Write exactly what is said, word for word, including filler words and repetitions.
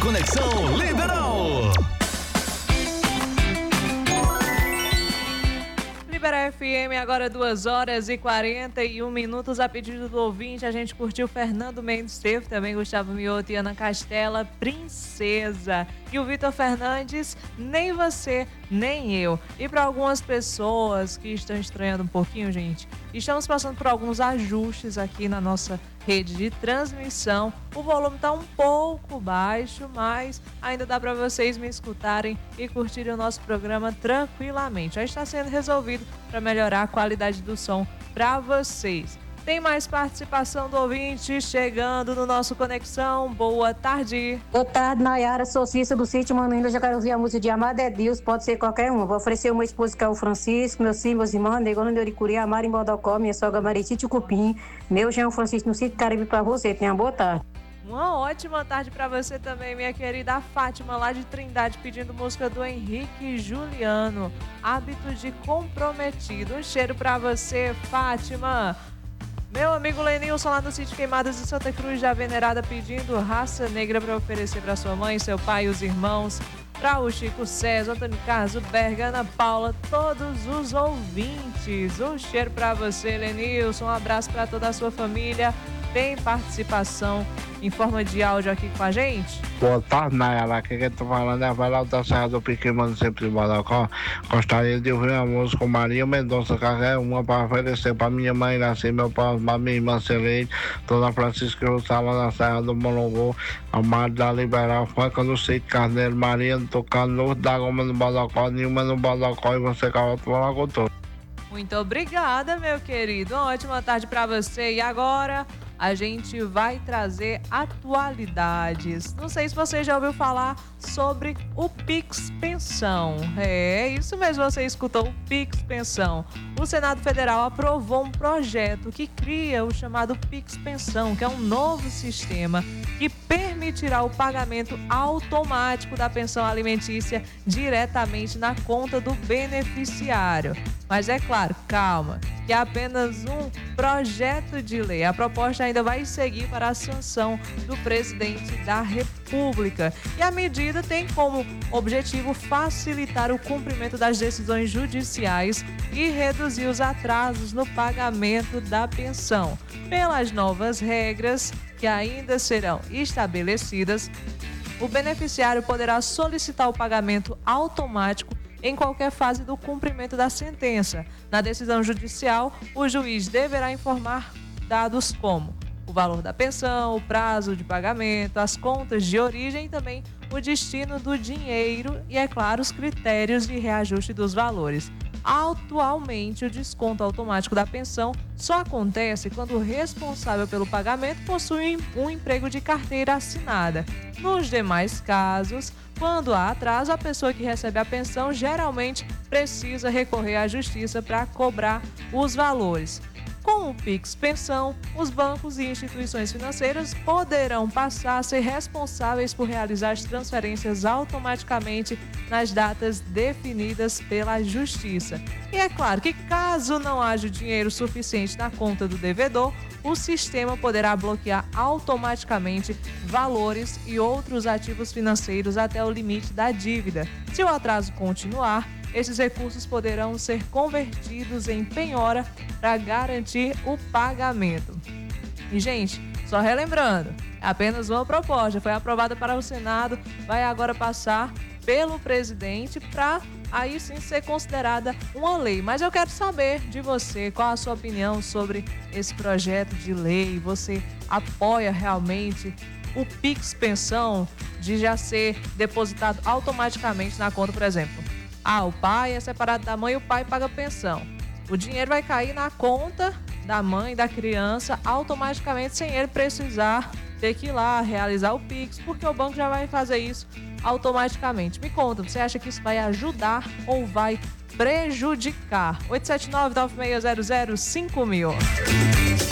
Conexão Liberal. Libera F M, agora duas horas e quarenta e um minutos. A pedido do ouvinte, a gente curtiu Fernando Mendes, teve também Gustavo Mioto e Ana Castela, Princesa. E o Vitor Fernandes, Nem Você, Nem Eu. E para algumas pessoas que estão estranhando um pouquinho, gente, estamos passando por alguns ajustes aqui na nossa rede de transmissão. O volume está um pouco baixo, mas ainda dá para vocês me escutarem e curtirem o nosso programa tranquilamente. Já está sendo resolvido para melhorar a qualidade do som para vocês. Tem mais participação do ouvinte chegando no nosso Conexão. Boa tarde. Boa tarde, Nayara. Sou Cícero do sítio Manuína. Já quero ouvir a música de Amado é Deus. Pode ser qualquer uma. Vou oferecer uma esposa que é o Francisco, meus filhos, meus irmãos, Negona de Oricuri, Amara em Bodocó, minha sogra Maritite Cupim, meu Jean Francisco no sítio Caribe para você. Tenha uma boa tarde. Uma ótima tarde para você também, minha querida Fátima, lá de Trindade, pedindo música do Henrique Juliano, Hábito de Comprometido. Um cheiro para você, Fátima. Meu amigo Lenilson, lá no sítio Queimadas de Santa Cruz, já venerada, pedindo Raça Negra para oferecer para sua mãe, seu pai e os irmãos. Para o Chico César, Antônio Carlos, Berga, Ana Paula, todos os ouvintes. Um cheiro para você, Lenilson. Um abraço para toda a sua família. Tem participação em forma de áudio aqui com a gente? Boa tarde, Nayara. Aqui quem tá falando é a Valéria da Serra do Piqui, mano, sempre de Bodocó. Gostaria de ouvir uma música com Maria Mendonça, qualquer uma para oferecer para minha mãe, nascer meu pai, para minha irmã Celeste, Dona Francisca Russala na Serra do Molongô, Amado da Liberal, Franca no Sítio Carneiro, Maria tocando Luz da Goma no Bodocó, Nilma no Bodocó e você com a outra Malagotou. Muito obrigada, meu querido. Uma ótima tarde para você. E agora a gente vai trazer atualidades. Não sei se você já ouviu falar sobre o Pix Pensão. É, isso mesmo, você escutou, o Pix Pensão. O Senado Federal aprovou um projeto que cria o chamado Pix Pensão, que é um novo sistema que permitirá o pagamento automático da pensão alimentícia diretamente na conta do beneficiário. Mas é claro, calma, que é apenas um projeto de lei. A proposta ainda vai seguir para a sanção do presidente da República. E a medida tem como objetivo facilitar o cumprimento das decisões judiciais e reduzir os atrasos no pagamento da pensão. Pelas novas regras que ainda serão estabelecidas, o beneficiário poderá solicitar o pagamento automático em qualquer fase do cumprimento da sentença. Na decisão judicial, o juiz deverá informar dados como o valor da pensão, o prazo de pagamento, as contas de origem e também o destino do dinheiro e, é claro, os critérios de reajuste dos valores. Atualmente, o desconto automático da pensão só acontece quando o responsável pelo pagamento possui um emprego de carteira assinada. Nos demais casos, quando há atraso, a pessoa que recebe a pensão geralmente precisa recorrer à justiça para cobrar os valores. Com o Pix Pensão, os bancos e instituições financeiras poderão passar a ser responsáveis por realizar as transferências automaticamente nas datas definidas pela Justiça. E é claro que, caso não haja dinheiro suficiente na conta do devedor, o sistema poderá bloquear automaticamente valores e outros ativos financeiros até o limite da dívida. Se o atraso continuar, esses recursos poderão ser convertidos em penhora para garantir o pagamento. E, gente, só relembrando, é apenas uma proposta, foi aprovada para o Senado, vai agora passar pelo presidente para aí sim ser considerada uma lei. Mas eu quero saber de você, qual a sua opinião sobre esse projeto de lei? Você apoia realmente o Pix Pensão de já ser depositado automaticamente na conta, por exemplo? Ah, o pai é separado da mãe e o pai paga pensão. O dinheiro vai cair na conta da mãe, da criança, automaticamente, sem ele precisar ter que ir lá realizar o Pix, porque o banco já vai fazer isso automaticamente. Me conta, você acha que isso vai ajudar ou vai prejudicar? oito sete nove, nove seis zero zero, cinco mil.